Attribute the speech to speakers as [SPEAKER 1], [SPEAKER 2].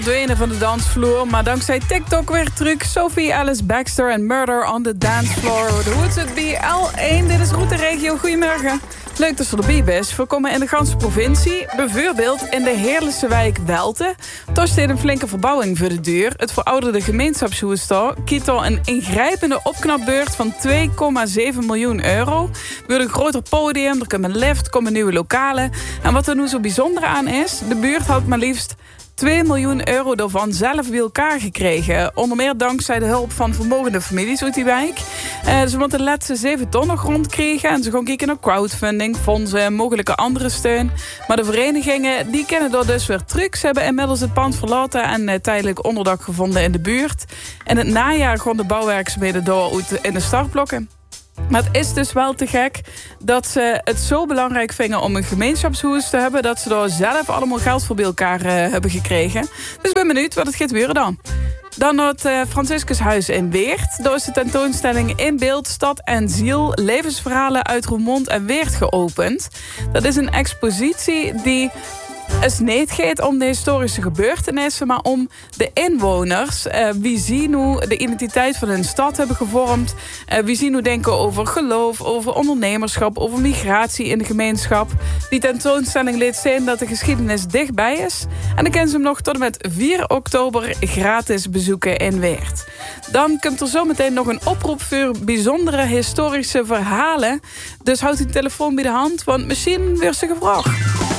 [SPEAKER 1] Verdwenen van de dansvloer, maar dankzij TikTok weer terug. Sophie Alice Baxter en Murder on the Dance Floor. De Woods het BL1, dit is Route Regio. Goedemorgen. Leuk dat ze erbij bent. We komen in de ganse provincie. Bijvoorbeeld in de heerlijkste wijk Welte. Daar staat een flinke verbouwing voor de deur. Het verouderde gemeenschapshuis daar kiet al een ingrijpende opknapbeurt van 2,7 miljoen euro. Weer een groter podium, er komen lift, komen nieuwe lokalen. En wat er nu zo bijzonder aan is, de buurt had maar liefst 2 miljoen euro daarvan zelf bij elkaar gekregen. Onder meer dankzij de hulp van vermogende families uit die wijk. Ze moeten de laatste 7 ton nog rondkrijgen. En ze gaan kijken naar crowdfunding, fondsen en mogelijke andere steun. Maar de verenigingen die kennen dat dus weer terug. Ze hebben inmiddels het pand verlaten en tijdelijk onderdak gevonden in de buurt. En het najaar gaan de bouwwerkzaamheden door uit in de startblokken. Maar het is dus wel te gek dat ze het zo belangrijk vinden om een gemeenschapshuis te hebben, dat ze daar zelf allemaal geld voor bij elkaar hebben gekregen. Dus ik ben benieuwd wat het gaat weer dan. Dan het Franciscushuis in Weert. Daar is de tentoonstelling In Beeld, Stad en Ziel, levensverhalen uit Roermond en Weert geopend. Dat is een expositie die het niet gaat om de historische gebeurtenissen, maar om de inwoners. Wie zien hoe de identiteit van hun stad hebben gevormd. Wie zien hoe denken over geloof, over ondernemerschap, over migratie in de gemeenschap. Die tentoonstelling laat zien dat de geschiedenis dichtbij is. En dan kunnen ze hem nog tot en met 4 oktober gratis bezoeken in Weert. Dan komt er zometeen nog een oproep voor bijzondere historische verhalen. Dus houd uw telefoon bij de hand, want misschien weer ze gevraagd.